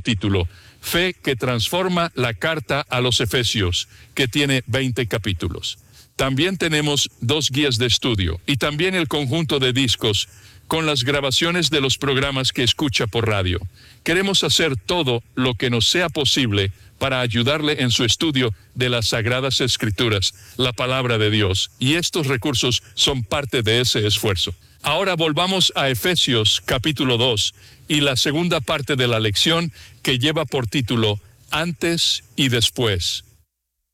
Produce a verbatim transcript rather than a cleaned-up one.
subtítulo, Fe que transforma la carta a los Efesios, que tiene veinte capítulos. También tenemos dos guías de estudio y también el conjunto de discos con las grabaciones de los programas que escucha por radio. Queremos hacer todo lo que nos sea posible para ayudarle en su estudio de las Sagradas Escrituras, la Palabra de Dios, y estos recursos son parte de ese esfuerzo. Ahora volvamos a Efesios capítulo dos y la segunda parte de la lección que lleva por título Antes y Después.